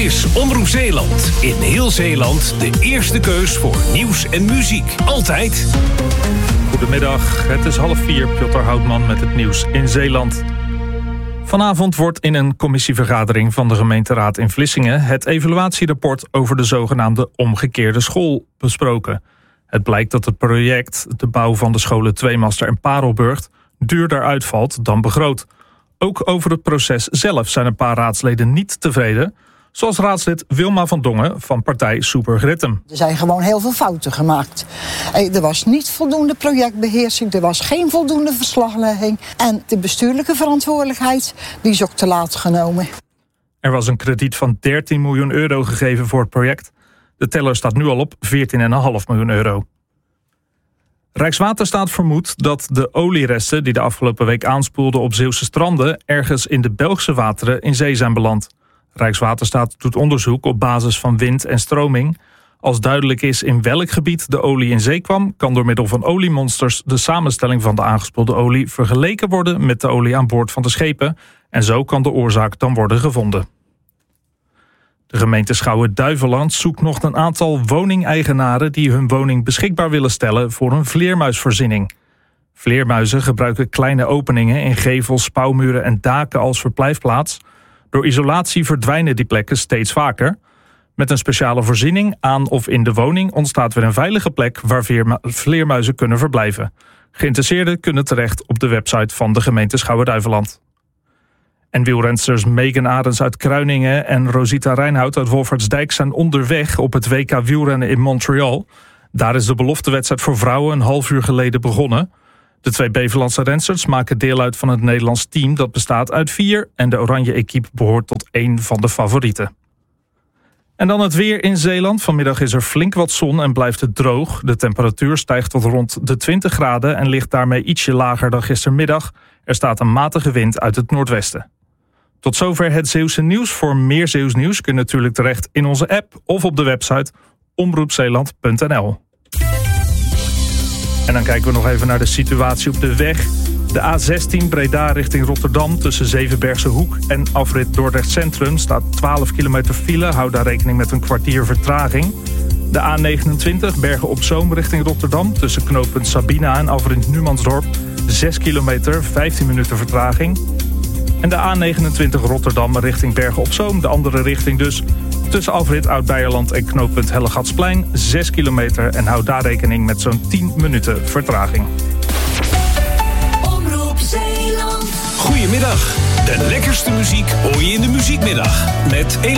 is Omroep Zeeland. In heel Zeeland de eerste keus voor nieuws en muziek. Altijd. Goedemiddag, het is 3:30. Piotr Houtman met het nieuws in Zeeland. Vanavond wordt in een commissievergadering van de gemeenteraad in Vlissingen het evaluatierapport over de zogenaamde omgekeerde school besproken. Het blijkt dat het project, de bouw van de scholen Tweemaster en Parelburgt, duurder uitvalt dan begroot. Ook over het proces zelf zijn een paar raadsleden niet tevreden, zoals raadslid Wilma van Dongen van partij Soeburg-Ritem. Er zijn gewoon heel veel fouten gemaakt. Er was niet voldoende projectbeheersing, er was geen voldoende verslaglegging. En de bestuurlijke verantwoordelijkheid, die is ook te laat genomen. Er was een krediet van 13 miljoen euro gegeven voor het project. De teller staat nu al op 14,5 miljoen euro. Rijkswaterstaat vermoedt dat de olieresten die de afgelopen week aanspoelden op Zeeuwse stranden ergens in de Belgische wateren in zee zijn beland. Rijkswaterstaat doet onderzoek op basis van wind en stroming. Als duidelijk is in welk gebied de olie in zee kwam, kan door middel van oliemonsters de samenstelling van de aangespoelde olie vergeleken worden met de olie aan boord van de schepen. En zo kan de oorzaak dan worden gevonden. De gemeente Schouwen-Duiveland zoekt nog een aantal woningeigenaren die hun woning beschikbaar willen stellen voor een vleermuisvoorziening. Vleermuizen gebruiken kleine openingen in gevels, spouwmuren en daken als verblijfplaats. Door isolatie verdwijnen die plekken steeds vaker. Met een speciale voorziening aan of in de woning ontstaat weer een veilige plek waar vleermuizen kunnen verblijven. Geïnteresseerden kunnen terecht op de website van de gemeente Schouwen-Duiveland. En wielrensters Megan Arends uit Kruiningen en Rosita Reijnhout uit Wolfertsdijk zijn onderweg op het WK wielrennen in Montreal. Daar is de beloftewedstrijd voor vrouwen een half uur geleden begonnen. De twee Bevelandse rensters maken deel uit van het Nederlands team dat bestaat uit 4 en de oranje equipe behoort tot 1 van de favorieten. En dan het weer in Zeeland. Vanmiddag is er flink wat zon en blijft het droog. De temperatuur stijgt tot rond de 20 graden en ligt daarmee ietsje lager dan gistermiddag. Er staat een matige wind uit het noordwesten. Tot zover het Zeeuwse nieuws. Voor meer Zeeuws nieuws kun je natuurlijk terecht in onze app of op de website omroepzeeland.nl. En dan kijken we nog even naar de situatie op de weg. De A16 Breda richting Rotterdam tussen Zevenbergse Hoek en afrit Dordrecht Centrum staat 12 kilometer file. Hou daar rekening met een kwartier vertraging. De A29 Bergen op Zoom richting Rotterdam tussen knooppunt Sabina en afrit Numansdorp 6 kilometer, 15 minuten vertraging. En de A29 Rotterdam richting Bergen op Zoom, de andere richting dus, tussen afrit Oud-Beierland en knooppunt Hellegatsplein 6 kilometer en houd daar rekening met zo'n 10 minuten vertraging. Omroep Zeeland. Goedemiddag. De lekkerste muziek hoor je in de muziekmiddag met